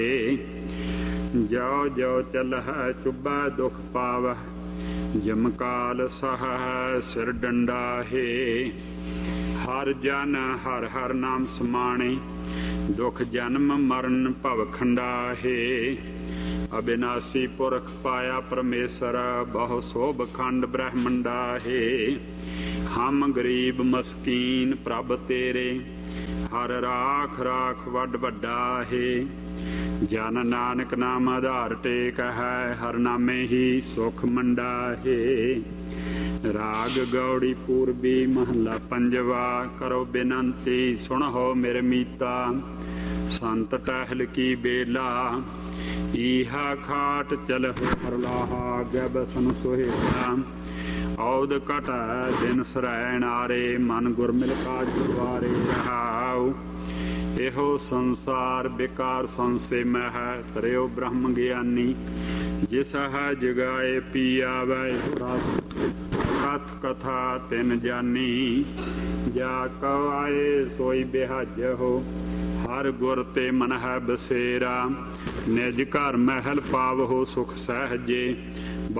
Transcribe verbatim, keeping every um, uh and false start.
ਜੋ ਜੋ ਚਲਹਿ ਚੁੱਬੈ ਦੁਖ ਪਾਵਹਿ, ਜਮਕਾਲ ਸਹੈ ਸਿਰ ਡੰਡਾਹੇ। ਹਰ ਜਨ ਹਰ ਹਰ ਨਾਮ ਸਮਾਣੇ, ਦੁਖ ਜਨਮ ਮਰਨ ਭਵ ਖੰਡਾਹੇ। ਅਬਿਨਾਸੀ ਪੁਰਖ ਪਾਇਆ ਪਰਮੇਸ਼ਰ, ਬਹੁ ਸੋਭ ਖੰਡ ਬ੍ਰਹਮੰਡਾਹੇ। ਹਮ ਗਰੀਬ ਮਸਕੀਨ ਪ੍ਰਭ ਤੇਰੇ, ਹਰ ਰਾਖ ਰਾਖ ਵੱਡ ਵੱਡਾ ਹੈ। ਜਨ ਨਾਨਕ ਨਾਮ ਆਧਾਰ ਟੇਕ ਹੈ, ਹਰ ਨਾਮੇ ਹੀ ਸੁਖ ਮੰਡਾ ਹੈ। ਰਾਗ ਗੌੜੀ ਪੂਰਬੀ ਮਹੱਲਾ ਪੰਜਵਾ। ਕਰੋ ਬੇਨੰਤੀ ਸੁਣੋ ਮੇਰੇ ਮੀਤਾ, ਸੰਤ ਟਹਿਲ ਕੀ ਬੇਲਾ। ਈਹਾ ਖਾਟ ਚਲਹੁ ਹਰ ਲਾਹਾ, ਗੈ ਬਸਨ ਸੁਹੇਲਾ। ਔਦ ਘਟੈ ਦਿਨ ਸਰੈ ਨਾਰੇ, ਮਨ ਗੁਰਮਿਲ ਕਾਜ ਗੁਰਵਾਰੇ ਰਹਾਉ। ਇਹੋ ਸੰਸਾਰ ਬੇਕਾਰ ਸੰਸੇ ਮੈਂ ਹੈ, ਤਰਿਓ ਬ੍ਰਹਮ ਗਿਆਨੀ। ਜਿਸ ਹੈ ਜਗਾਏ ਪੀ ਆਵੈ, ਕਥ ਕਥਾ ਤਿਨ ਜਾਨੀ। ਜਾ ਕਉ ਆਏ ਸੋਈ ਬਿਹਾਜ ਹੋ, ਹਰ ਗੁਰ ਤੇ ਮਨ ਹੈ ਬਸੇਰਾ। ਨਿਜ ਘਰ ਮਹਿਲ ਪਾਵਹੁ ਸੁਖ ਸਹਿਜੇ,